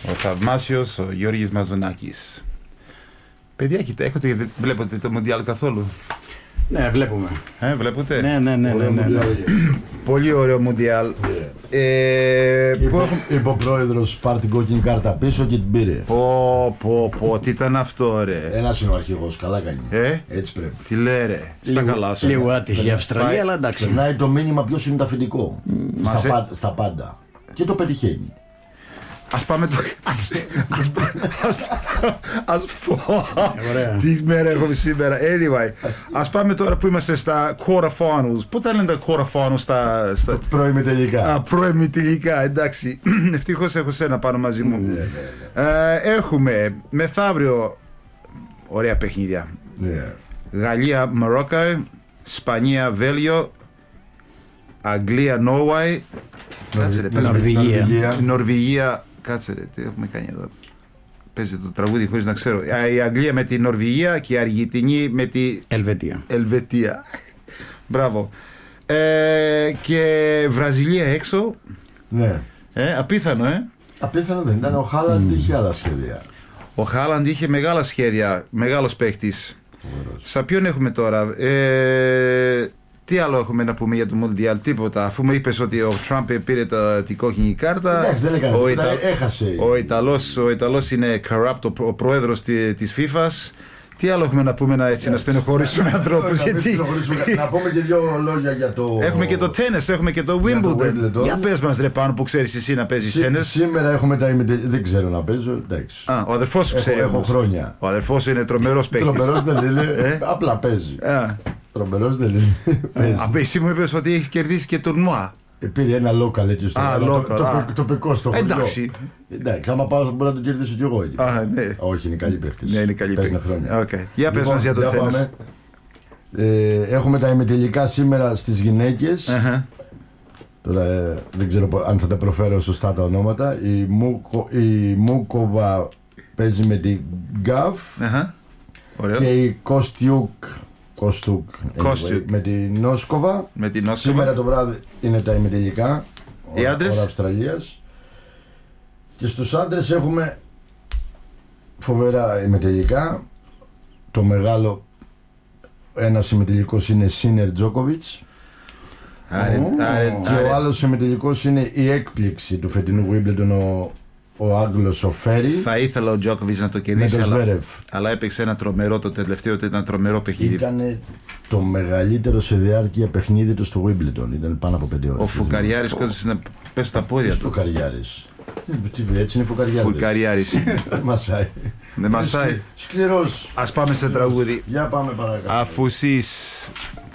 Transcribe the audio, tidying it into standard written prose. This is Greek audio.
Ο θαυμάσιος ο Γιώργης Μαζονάκης. Παιδιά, κοιτάξτε, βλέπετε το Μουντιάλ καθόλου? Ναι, βλέπουμε. Βλέπετε? Ναι. Πολύ ωραίο Μουντιάλ. Είπε ο πρόεδρος, πάρ' την κόκκινη κάρτα πίσω και την πήρε. Τι ήταν αυτό, ρε. Ένας είναι ο αρχηγός, καλά κάνει. Έτσι πρέπει. Τι λέει, ρε. Στα καλά σου. Λίγο άτυχη η Αυστραλία, αλλά εντάξει. Περνάει το μήνυμα ποιος είναι το αφεντικό. Στα πάντα. Και το πετυχαίνει. Ας πάμε το... Τι μέρα έχουμε σήμερα. Anyway, ας πάμε τώρα που είμαστε στα quarterfinals. Πού τα λένε τα quarterfinals στα... Προημιτελικά. Προημιτελικά, εντάξει. Ευτυχώς έχω σένα πάνω μαζί μου. Έχουμε μεθαύριο ωραία παιχνίδια. Γαλλία, Μαρόκο, Ισπανία, Βέλγιο, Αγγλία, Νόρβηγία. Νορβηγία. Κάτσε ρε, τι έχουμε κάνει εδώ. Παίζει το τραγούδι χωρίς να ξέρω. Η Αγγλία με την Νορβηγία και η Αργεντινή με τη Ελβετία. Μπράβο. Και Βραζιλία έξω. Ναι. Απίθανο, Απίθανο δεν ήταν. Ο Χάλαντ είχε άλλα σχέδια. Ο Χάλαντ είχε μεγάλα σχέδια. Μεγάλος παίχτης. Σαν ποιον έχουμε τώρα? Τι άλλο έχουμε να πούμε για το Μουντιάλ? Τίποτα. Αφού μου είπες ότι ο Τραμπ πήρε την κόκκινη κάρτα. Εντάξει, δεν έκανε τίποτα, έχασε. Ο Ιταλός είναι corrupt, ο πρόεδρος της FIFA. Τι άλλο έχουμε να πούμε να στενοχωρήσουμε ανθρώπους? Να πούμε και δύο λόγια για το... Έχουμε και το τέννις, έχουμε και το Wimbledon. Για πες μας ρε πάνω που ξέρεις εσύ να παίζεις τέννις. Σήμερα έχουμε τα ημιτελικά. Δεν ξέρω να παίζω, εντάξει. Ο αδερφός σου ξέρει. Έχω χρόνια. Ο αδερφός σου είναι τρομερός παίκτης. Τρομερός δεν είναι, απλά παίζει. Τρομερός δεν είναι. Εσύ μου είπες ότι έχεις κερδίσει και τουρνουά. Πήρε ένα local έτσι στο τοπικό στο χωριό. Εντάξει. Εντάξει, άμα πάω θα μπορώ να το κερδίσω κι εγώ. Ναι. Όχι, είναι καλή παίκτης. Ναι, είναι καλή παίκτης. Για πες μας για το τέννις. Έχουμε τα ημιτελικά σήμερα στις γυναίκες. Τώρα δεν ξέρω αν θα τα προφέρω σωστά τα ονόματα. Η Μούκοβα παίζει με την Γκαφ και η Κόστιουκ με την Νόσκοβα. Σήμερα το βράδυ είναι τα ημιτελικά. Οι άντρες. Ώρα Αυστραλίας. Και στους άντρες έχουμε φοβερά ημιτελικά. Το μεγάλο ένας ημιτελικός είναι Σίνερ Τζόκοβιτς. Και ο άλλος ημιτελικός είναι η έκπληξη του φετινού Wimbledon, ο Άγγλος ο Φέρι. Θα ήθελα ο Τζόκοβιτς να το κερδίσει, αλλά έπαιξε ένα τρομερό, το τελευταίο ήταν τρομερό παιχνίδι. Ήταν το μεγαλύτερο σε διάρκεια παιχνίδι του στο Wimbledon. Ήταν πάνω από 5 ώρες. Ο Φουκαριάρης κόντασε να πέσει στα πόδια του. Φουκαριάρης. Έτσι είναι Φουκαριάρης. Φουκαριάρης. Μασάει. Δεν μασάει. Σκληρός. Ας πάμε σε τραγούδι. Για πάμε παρακάτω. Αφού εσείς